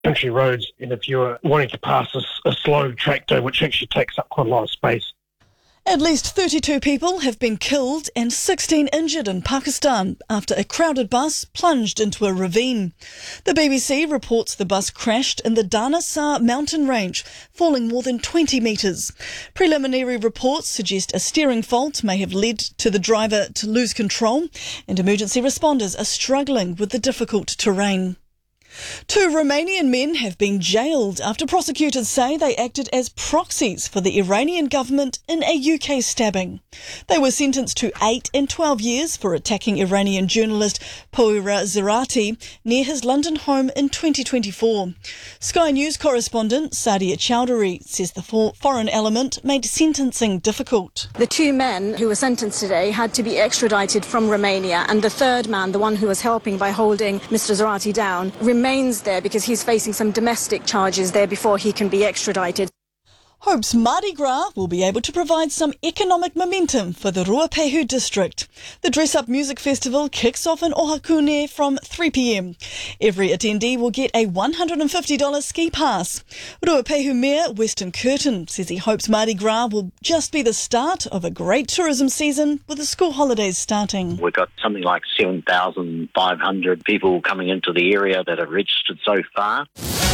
country roads, and if you're wanting to pass a slow tractor, which actually takes up quite a lot of space. At least 32 people have been killed and 16 injured in Pakistan after a crowded bus plunged into a ravine. The BBC reports the bus crashed in the Dana Sar mountain range, falling more than 20 metres. Preliminary reports suggest a steering fault may have led to the driver to lose control, and emergency responders are struggling with the difficult terrain. 2 Romanian men have been jailed after prosecutors say they acted as proxies for the Iranian government in a UK stabbing. They were sentenced to 8 and 12 years for attacking Iranian journalist Poira Zerati near his London home in 2024. Sky News correspondent Sadia Chowdhury says the foreign element made sentencing difficult. The 2 men who were sentenced today had to be extradited from Romania, and the third man, the one who was helping by holding Mr. Zerati down, remains there because he's facing some domestic charges there before he can be extradited. Hope's Mardi Gras will be able to provide some economic momentum for the Ruapehu district. The Dress Up Music Festival kicks off in Ohakune from 3 p.m. Every attendee will get a $150 ski pass. Ruapehu Mayor Weston Curtin says he hopes Mardi Gras will just be the start of a great tourism season with the school holidays starting. We've got something like 7,500 people coming into the area that have registered so far.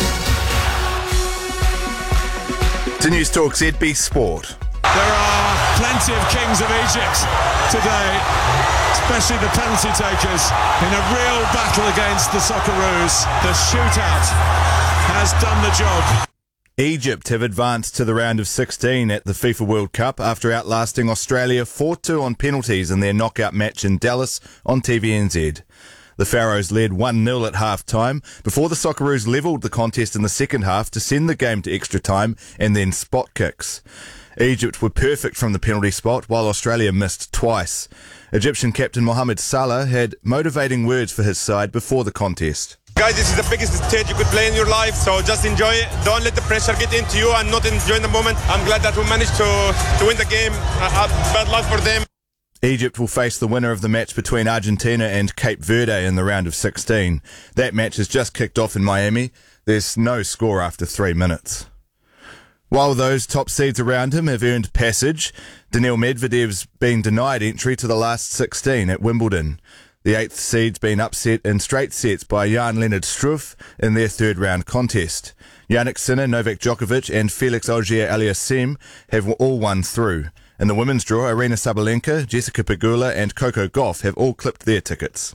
To News Talk ZB Sport. There are plenty of kings of Egypt today, especially the penalty takers, in a real battle against the Socceroos. The shootout has done the job. Egypt have advanced to the round of 16 at the FIFA World Cup after outlasting Australia 4-2 on penalties in their knockout match in Dallas on TVNZ. The Pharaohs led 1-0 at half-time before the Socceroos levelled the contest in the second half to send the game to extra time and then spot kicks. Egypt were perfect from the penalty spot while Australia missed twice. Egyptian captain Mohamed Salah had motivating words for his side before the contest. Guys, this is the biggest stage you could play in your life, so just enjoy it. Don't let the pressure get into you and not enjoy the moment. I'm glad that we managed to win the game. Bad luck for them. Egypt will face the winner of the match between Argentina and Cape Verde in the round of 16. That match has just kicked off in Miami. There's no score after 3 minutes. While those top seeds around him have earned passage, Daniil Medvedev's been denied entry to the last 16 at Wimbledon. The 8th seed's been upset in straight sets by Jan-Lennard Struff in their third round contest. Jannik Sinner, Novak Djokovic and Felix Auger-Aliassime have all won through. In the women's draw, Aryna Sabalenka, Jessica Pegula and Coco Gauff have all clipped their tickets.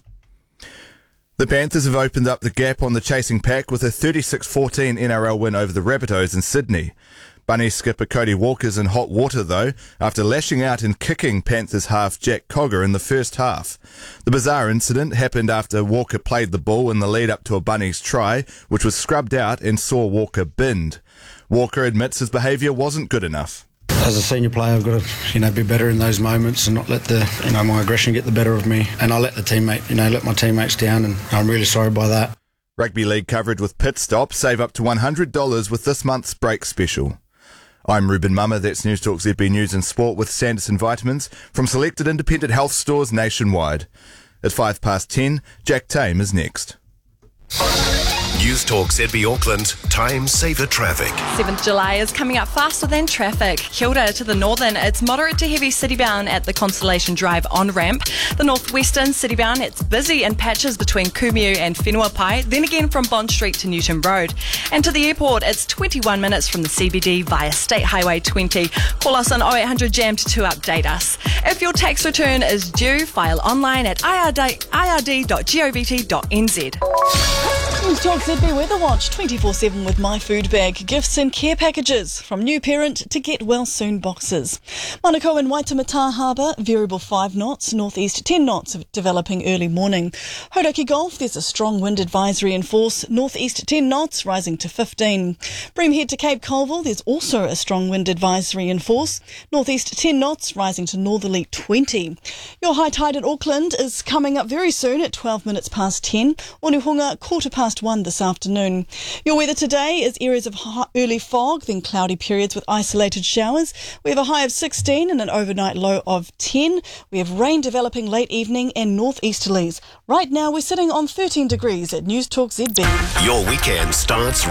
The Panthers have opened up the gap on the chasing pack with a 36-14 NRL win over the Rabbitohs in Sydney. Bunnies skipper Cody Walker's in hot water though, after lashing out and kicking Panthers half Jack Cogger in the first half. The bizarre incident happened after Walker played the ball in the lead up to a Bunnies try, which was scrubbed out and saw Walker binned. Walker admits his behaviour wasn't good enough. As a senior player, I've got to, be better in those moments and not let my aggression get the better of me. And I let let my teammates down, and I'm really sorry by that. Rugby League coverage with Pit Stop. Save up to $100 with this month's break special. I'm Ruben Mummer. That's News Talk ZB News and Sport with Sanderson Vitamins from selected independent health stores nationwide. At 10:05, Jack Tame is next. News Talk ZB Auckland, time saver traffic. 7th July is coming up faster than traffic. Kilda to the northern, it's moderate to heavy citybound at the Constellation Drive on-ramp. The northwestern citybound, it's busy in patches between Kumiu and Whenuapai, then again from Bond Street to Newton Road. And to the airport, it's 21 minutes from the CBD via State Highway 20. Call us on 0800 JAM to update us. If your tax return is due, file online at ird.govt.nz. News Talk ZB Weather Watch 24/7 with My Food Bag. Gifts and care packages from new parent to get well soon boxes. Manukau and Waitemata Harbour, variable 5 knots, northeast 10 knots, developing early morning. Hauraki Gulf, there's a strong wind advisory in force, northeast 10 knots, rising to 15. Breamhead to Cape Colville, there's also a strong wind advisory in force, northeast 10 knots, rising to northerly 20. Your high tide at Auckland is coming up very soon at 12 minutes past 10. Onuhunga, 10:15 1 this afternoon. Your weather today is areas of early fog, then cloudy periods with isolated showers. We have a high of 16 and an overnight low of 10. We have rain developing late evening and northeasterlies. Right now we're sitting on 13 degrees at News Talk ZB. Your weekend starts